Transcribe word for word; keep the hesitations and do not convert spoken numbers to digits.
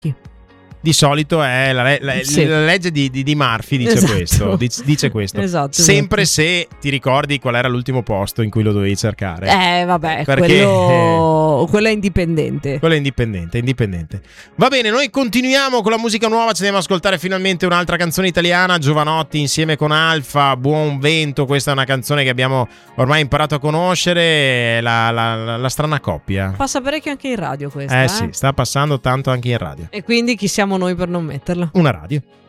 Chi? Di solito è la, la, Sì. la legge di, di, di Murphy dice Esatto. questo, dice, dice questo. Esatto, sempre esatto. se ti ricordi qual era l'ultimo posto in cui lo dovevi cercare. Eh vabbè, Perché, quello, quello è indipendente. Quello è indipendente, indipendente. Va bene, noi continuiamo con la musica nuova, ci andiamo ad ascoltare finalmente un'altra canzone italiana, Giovanotti insieme con Alfa, Buon Vento. Questa è una canzone che abbiamo ormai imparato a conoscere, la, la, la, la strana coppia. Passa parecchio anche in radio questa. Eh eh sì, sta passando tanto anche in radio. E quindi chi siamo noi per non metterla? Una radio.